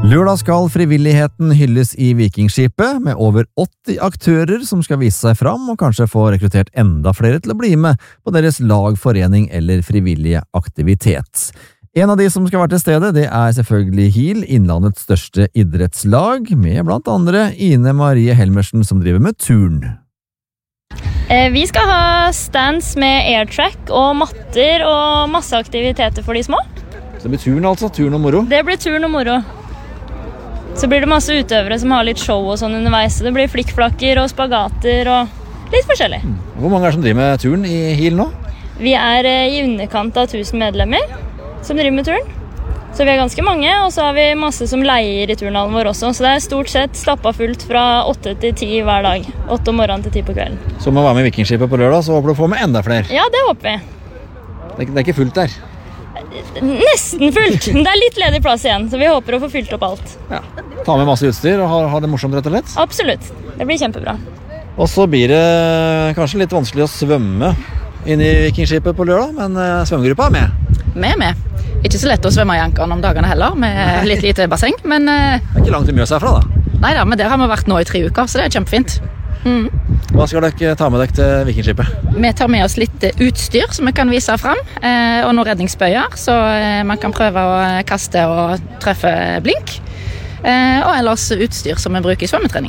Lørdag skal frivilligheten hylles i Vikingskipet, med over 80 aktører som skal vise seg fram og kanskje få rekruttert enda flere til å bli med på deres lag, forening eller frivillige aktivitet. En av de som skal være til stede, det er selvfølgelig HIL, Innlandets største idrettslag, med blant andre Ine Marie Helmersen som driver med turn. Vi skal ha stands med airtrack og matter og masse aktiviteter for de små. Så det blir turn altså, turn og moro? Det blir turn og moro. Så blir det masse utøvere som har litt show og sånn underveis. Det blir flikkflakker og spagater og litt forskjellig. Hvor mange er det som driver med turn i HIL nå? Vi er i underkant av 1000 medlemmer som driver med turn. Så vi er ganske mange, og så har vi masse som leier i turnhallen vår også. Så det er stort sett stappa fullt fra 8 til 10 hver dag. 8 om morgenen til 10 på kvelden. Så om å være med i Vikingskipet på lørdag, så håper du å få med enda flere? Ja, det håper vi. Det er ikke fullt der? Nesten fullt, men det er litt ledig plass igjen, så vi håper å få fylt opp alt. Ja. Ta med masse utstyr og ha det morsomt rett og slett? Absolutt, det blir kjempebra. Og så blir det kanskje litt vanskelig å svømme inn i Vikingskipet på lørdag, men svømmegruppa er med. Vi er med. Ikke så lett å svømme i Ankeren om dagene heller, med litt lite basseng, men... Det er ikke langt til Mjøs herfra da? Neida, men der har vi vært nå i 3 uker, så det er kjempefint. Hva skal dere ta med dere til Vikingskipet? Vi tar med oss litt utstyr som vi kan vise frem, og noen redningsbøyer, så man kan prøve å kaste og treffe blink, og ellers utstyr som vi bruker i svømmetrening.